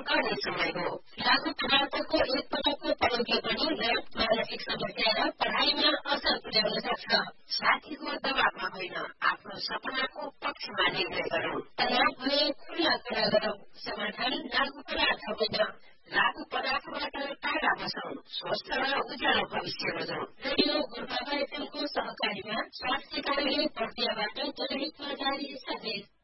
गर्ने समय हो। लागू पदार्थको एक पटकको प्रयोगले पनि गलत मानसिक समस्या र पढ़ाइमा असर पुर्याउन सक्छ। साथीको दबावमा होइन, आफ्नो सपनाको पक्षमा निर्णय गरौं। तयार भए खुल्ला कुरा गरौं। समाधान लागू पदार्थ होइन। लागू पदार्थबाट टाढा बसौं। स्वस्थ र उज्यालो भविष्य रोजौं। रेडियो गुरुबाबा एफएमको सहकारीमा स्वास्थ्य कार्यालय पर्दियाबाट जनहितमा जारी सन्देश।